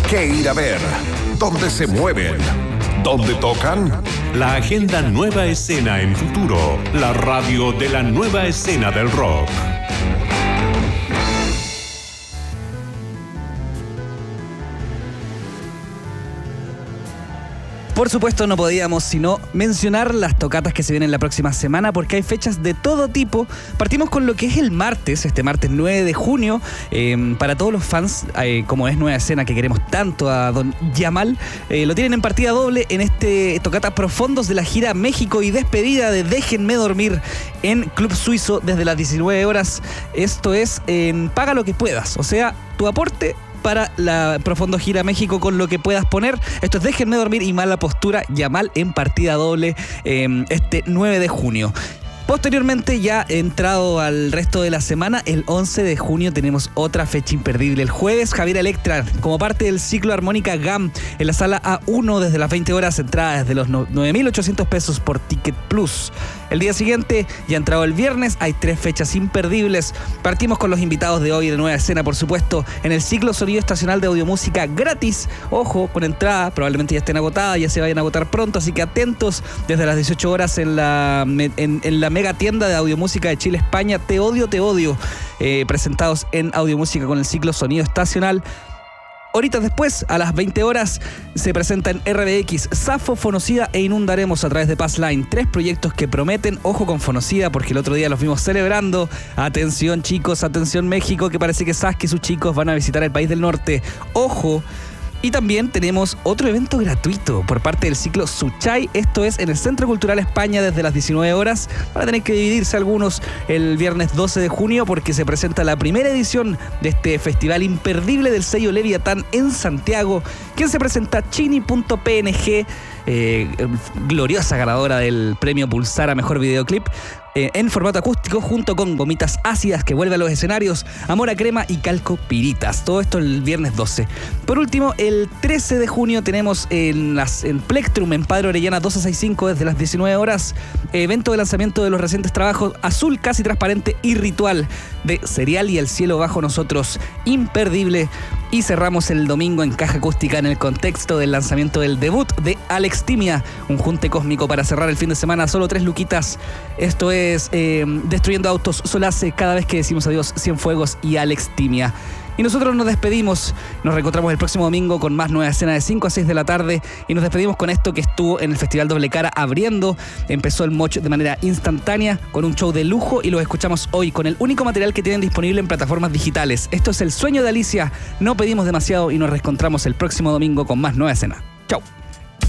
qué ir a ver, dónde se mueven, dónde tocan. La agenda Nueva Escena en Futuro, la radio de la nueva escena del rock. Por supuesto, no podíamos sino mencionar las tocatas que se vienen la próxima semana, porque hay fechas de todo tipo. Partimos con lo que es el martes, este martes 9 de junio. Para todos los fans, como es Nueva Escena, que queremos tanto a don Yamal, lo tienen en partida doble en este tocata Profondos de la gira México y despedida de Déjenme Dormir en Club Suizo desde las 19 horas. Esto es en Paga lo que puedas, o sea, tu aporte para la Profundo Gira México con lo que puedas poner. Esto es Déjenme Dormir y Mala Postura, Yamal en partida doble este 9 de junio. Posteriormente, ya entrado al resto de la semana, el 11 de junio tenemos otra fecha imperdible. El jueves, Javier Electra, como parte del ciclo Armónica GAM, en la sala A1 desde las 20 horas, entrada desde los 9.800 pesos por Ticket Plus. El día siguiente, ya entrado el viernes, hay 3 fechas imperdibles. Partimos con los invitados de hoy de Nueva Escena, por supuesto, en el ciclo Sonido Estacional de Audiomúsica gratis. Ojo, con entrada, probablemente ya estén agotadas, ya se vayan a agotar pronto, así que atentos desde las 18 horas en la mega tienda de Audiomúsica de Chile, España. Te odio, presentados en Audiomúsica con el ciclo Sonido Estacional. Horitas después, a las 20 horas, se presentan RBX, Safo, Fonocida e Inundaremos a través de Passline. 3 proyectos que prometen. Ojo con Fonocida, porque el otro día los vimos celebrando. Atención, chicos, atención, México, que parece que Saskia y sus chicos van a visitar el país del norte. Ojo. Y también tenemos otro evento gratuito por parte del ciclo Suchay. Esto es en el Centro Cultural España desde las 19 horas. Van a tener que dividirse algunos el viernes 12 de junio porque se presenta la primera edición de este festival imperdible del sello Leviatán en Santiago. ¿Quién se presenta? Chini.png, gloriosa ganadora del premio Pulsar a Mejor Videoclip, en formato acústico, junto con Gomitas Ácidas, que vuelve a los escenarios, Amor a Crema y Calco Piritas. Todo esto el viernes 12. Por último, el 13 de junio tenemos en Plectrum, en Padre Orellana 1265, desde las 19 horas, evento de lanzamiento de los recientes trabajos Azul Casi Transparente y Ritual de Serial y El Cielo Bajo Nosotros. Imperdible. Y cerramos el domingo en Caja Acústica en el contexto del lanzamiento del debut de Alex Timia, un junte cósmico para cerrar el fin de semana. Solo 3 luquitas. Esto es Destruyendo Autos, Solace, Cada Vez que Decimos Adiós, Cienfuegos y Alex Timia. Y nosotros nos despedimos, nos reencontramos el próximo domingo con más Nueva Escena de 5 a 6 de la tarde y nos despedimos con esto que estuvo en el Festival Doble Cara abriendo. Empezó el moch de manera instantánea con un show de lujo y los escuchamos hoy con el único material que tienen disponible en plataformas digitales. Esto es El Sueño de Alicia, no pedimos demasiado y nos reencontramos el próximo domingo con más Nueva Escena. Chau.